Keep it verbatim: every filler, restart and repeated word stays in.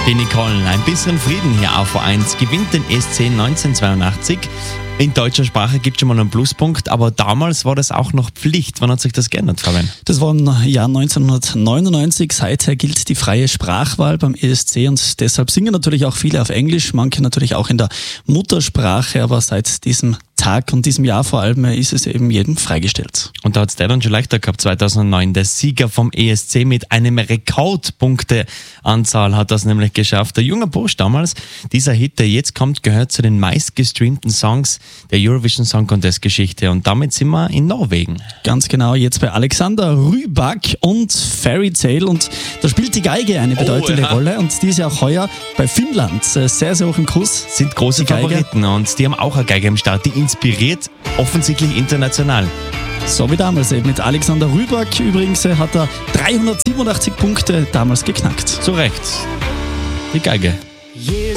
Die Nicole, ein bisschen Frieden hier auf V eins, gewinnt den E S C neunzehnhundertzweiundachtzig. In deutscher Sprache gibt es schon mal einen Pluspunkt, aber damals war das auch noch Pflicht. Wann hat sich das geändert, Fabian? Das war im Jahr neunzehnhundertneunundneunzig. Seither gilt die freie Sprachwahl beim E S C und deshalb singen natürlich auch viele auf Englisch, manche natürlich auch in der Muttersprache, aber seit diesem Tag und diesem Jahr vor allem ist es eben jedem freigestellt. Und da hat es der dann schon leichter gehabt, zweitausendneun. Der Sieger vom E S C mit einem Rekordpunkteanzahl hat das nämlich geschafft. Der junge Bursch damals, dieser Hit, der jetzt kommt, gehört zu den meistgestreamten Songs der Eurovision Song Contest Geschichte. Und damit sind wir in Norwegen. Ganz genau, jetzt bei Alexander Rybak und Fairy Tale. Und da spielt die Geige eine bedeutende oh, ja. Rolle. Und die ist ja auch heuer bei Finnland sehr, sehr hoch im Kurs. Sind große Favoriten und die haben auch eine Geige im Start. Die inspiriert offensichtlich international. So wie damals eben mit Alexander Rybak. Übrigens hat er dreihundertsiebenundachtzig Punkte damals geknackt. Zu Recht. Die Geige.